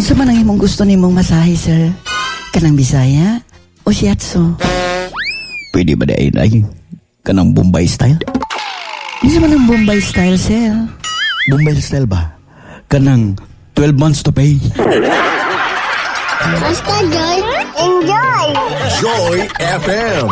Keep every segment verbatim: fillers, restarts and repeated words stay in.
Unsa man ang imong gusto nimong masahe, sir? Kanang Bisaya o Shiatsu? Pwede ba dahil ay kanang Bombay style? Unsa man ang Bombay style, sir? Bombay style ba? Kanang twelve months to pay. Basta Joy, enjoy! Joy F M.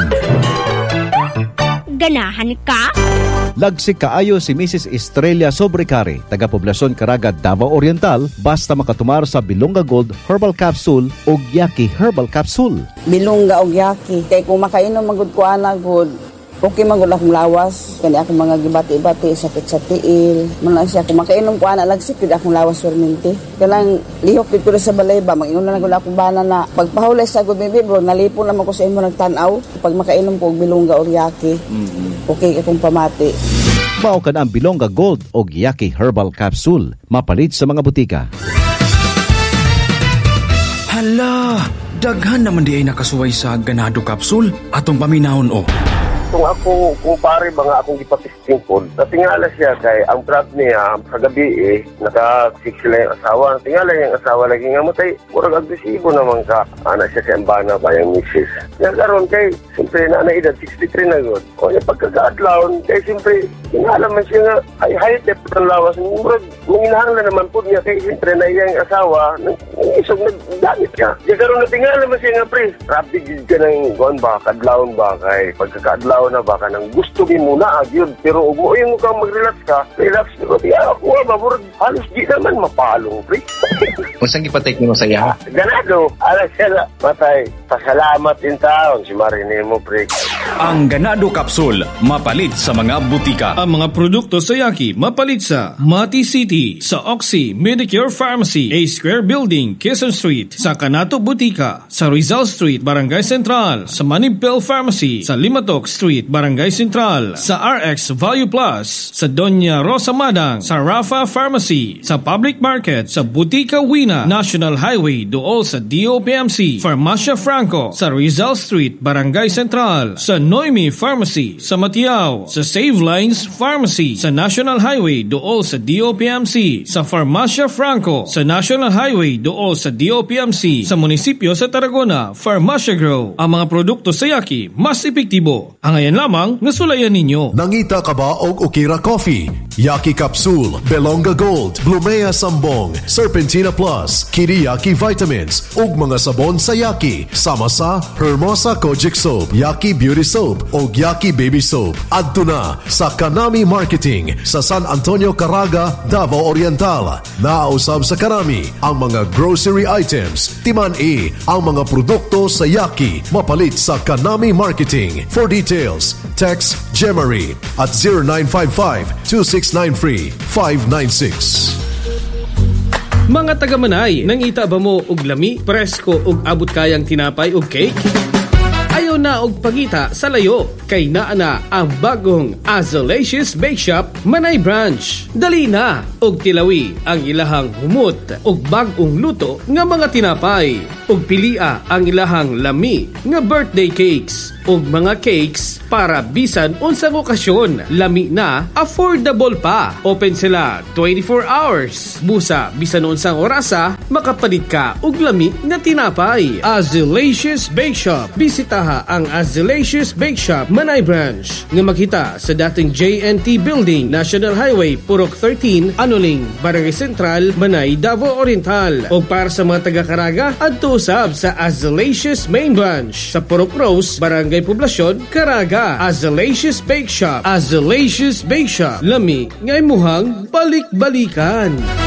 Ganahan ka? Lagsik kaayo si Missus Estrella Sobrecari, taga-poblasyon Caraga, Davao Oriental, basta makatumar sa Bilonga Gold Herbal Capsule o Yaki Herbal Capsule. Bilonga o Yaki, kay kung makainom magud ko ana gud, okay magud akong lawas, kani akong mga gibati-bati, sakit sa tiil, man siya kung makainom ko ana lagsik gud akong lawas perminti. Kanang lihok gid ko sa balay ba, mag-ingon na gud akong bana na pagpahulay sa gud bibi bro, nalipon naman ko sa imo nagtan-aw pag makainom ko og Bilonga o Yaki. Mm-hmm. Okay akong pamati. Mao ka na ang Bilonga Gold o Yaki Herbal Capsule, mapalit sa mga butika. Hala, daghan naman di ay nakasuway sa ganado capsule atong paminahon o. Kung ako, kung pare mga akong ipatisting po, natingala siya kay ang brad niya sa gabi eh, naka-six sila yung asawa. Tingala yung asawa lagi nga matay, murag agresibo naman ka. Anak siya sa embana ba yung misis. Yan karon kay, siyempre na edad sixty-three na yun. O yung pagkakaadlaon, kay siyempre, tingala man siya nga, ay high-tep ng lawas. Murag, manginahanglan naman po niya kay siyempre na iyang asawa, isog nagdamit ka. Yan karon natingala man siya nga pre, rapid ka ng gawin ba, kadlaon ba, kay pagkakaadlaon na baka nang gusto mo muna agyod pero ug mo yung ka mag-relax ka relax pero di ako mabur halos di naman mapalong pre. Unsang gipatake nimo sa iya? Ganado ala siya matay pasalamat in taon si Marinemo pre. Ang Ganado Capsule mapalit sa mga butika. Ang mga produkto sa Yaki mapalit sa Mati City, sa Oxy Medicure Pharmacy, A Square Building, Quezon Street, sa Canato Butika, sa Rizal Street, Barangay Central, sa Manibel Pharmacy, sa Limatok Street, Barangay Central, sa R X Value Plus, sa Doña Rosa Madang, sa Rafa Pharmacy, sa Public Market, sa Butika Wina, National Highway, dool sa D O P M C, Farmacia Franco, sa Rizal Street, Barangay Central, sa Noemi Pharmacy, sa Matiao, sa Save Lines Pharmacy, sa National Highway, dool sa D O P M C, sa Farmacia Franco, sa National Highway, dool sa D O P M C, sa munisipyo sa Tarragona, Farmacia Grow. Ang mga produkto sa Yaki, mas epektibo. Ang ayan lamang, nasulayan ninyo. Nangita ka ba og Okira Coffee? Yaki Capsule, Belonga Gold, Blumea Sambong, Serpentina Plus, Kiriyaki Vitamins, ug mga sabon sa Yaki, sama sa Hermosa Kojic Soap, Yaki Beauty Soap, o Yaki Baby Soap. Adto na sa Kanami Marketing sa San Antonio, Caraga, Davao Oriental. Naausab sa Kanami ang mga grocery items, timan-i ang mga produkto sa Yaki, mapalit sa Kanami Marketing. For details, text Gemary at zero nine five five, two six nine three, five nine six. Mga taga-Manay, nangita ba mo og lami, presko ug abot kayang tinapay ug cake? Ayaw na og pagita sa layo, kay naa na ang bagong Azalicious Bake Shop Manay Branch. Dali na og tilawi ang ilahang humot og bagong luto nga mga tinapay, og pilia ang ilahang lami nga birthday cakes og mga cakes para bisan unsang okasyon. Lami na, affordable pa. Open sila twenty-four hours. Busa bisan unsang orasa, makapalit ka og lami nga tinapay. Azalicious Bake Shop. Bisitaha ang Azalicious Bake Shop Manay Branch nga makita sa dating J N T Building, National Highway, Purok thirteen, Anoling, Barangay Central, Manay, Davao Oriental. O para sa mga taga-Caraga, adto usab sa Azalicious Main Branch sa Purok Rose, Barangay Poblasyon, Caraga. Azalicious Bake Shop. Azalicious Bake Shop. Lami nga imuhang balik-balikan.